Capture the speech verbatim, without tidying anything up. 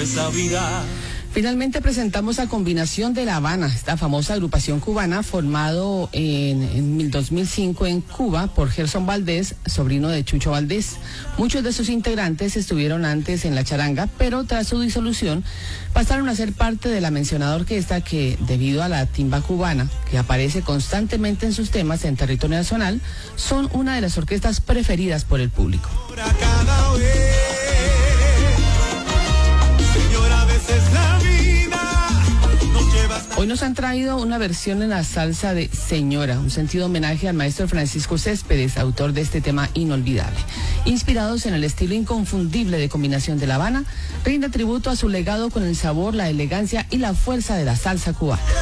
esa vida. Finalmente presentamos a Combinación de La Habana, esta famosa agrupación cubana formado en, en dos mil cinco en Cuba por Gerson Valdés, sobrino de Chucho Valdés. Muchos de sus integrantes estuvieron antes en la charanga, pero tras su disolución pasaron a ser parte de la mencionada orquesta que, debido a la timba cubana, que aparece constantemente en sus temas en territorio nacional, son una de las orquestas preferidas por el público. Hoy nos han traído una versión en la salsa de Señora, un sentido homenaje al maestro Francisco Céspedes, autor de este tema inolvidable. Inspirados en el estilo inconfundible de Combinación de La Habana, rinde tributo a su legado con el sabor, la elegancia y la fuerza de la salsa cubana.